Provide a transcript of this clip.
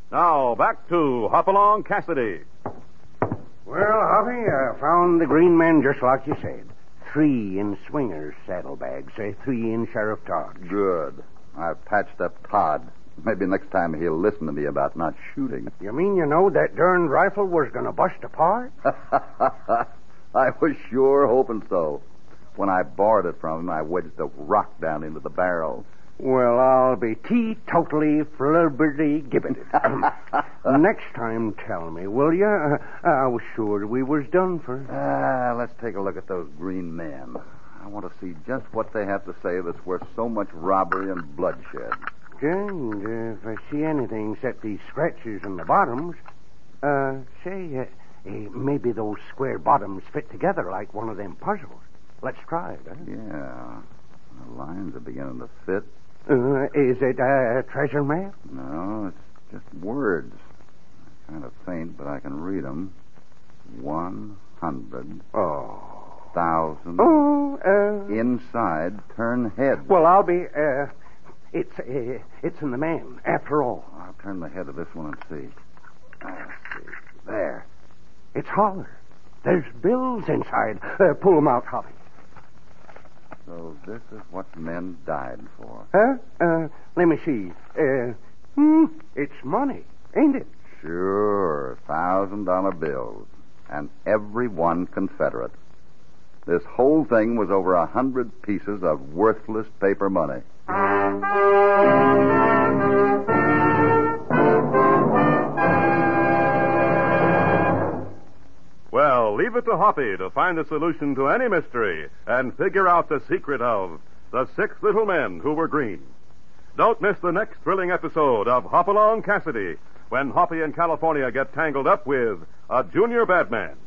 Now, back to Hopalong Cassidy. Well, Hoppy, I found the green men just like you said. 3 in Swinger's saddlebags, 3 in Sheriff Todd's. Good. I've patched up Todd. Maybe next time he'll listen to me about not shooting. You mean you know that darned rifle was going to bust apart? I was sure hoping so. When I borrowed it from him, I wedged a rock down into the barrel. Well, I'll be teetotally flibberty-gibbeted. Next time, tell me, will you? I was sure we was done for. Let's take a look at those green men. I want to see just what they have to say that's worth so much robbery and bloodshed. And if I see anything except these scratches in the bottoms, maybe those square bottoms fit together like one of them puzzles. Let's try it, huh? Yeah. The lines are beginning to fit. Is it a treasure map? No, it's just words. Kind of faint, but I can read them. 100. Oh. 1,000. Oh, Inside, turn head. Well, I'll be, it's in the man, after all. I'll turn the head of this one and see. Let's see. There. It's holler. There's bills inside. Pull them out, Hoppy. So this is what men died for. Huh? Let me see. It's money, ain't it? Sure. $1,000 bills. And every one Confederate. This whole thing was over 100 pieces of worthless paper money. Well, leave it to Hoppy to find the solution to any mystery and figure out the secret of the 6 little men who were green. Don't miss the next thrilling episode of Hopalong Cassidy when Hoppy and California get tangled up with a junior badman.